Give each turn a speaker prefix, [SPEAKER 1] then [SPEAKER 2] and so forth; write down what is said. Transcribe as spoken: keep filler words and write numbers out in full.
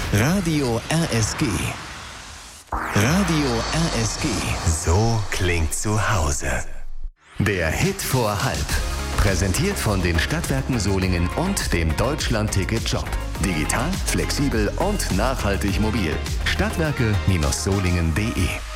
[SPEAKER 1] Radio R S G. Radio R S G. So klingt zu Hause. Der Hit vor halb. Präsentiert von den Stadtwerken Solingen und dem Deutschland-Ticket-Job. Digital, flexibel und nachhaltig mobil. Stadtwerke Solingen punkt de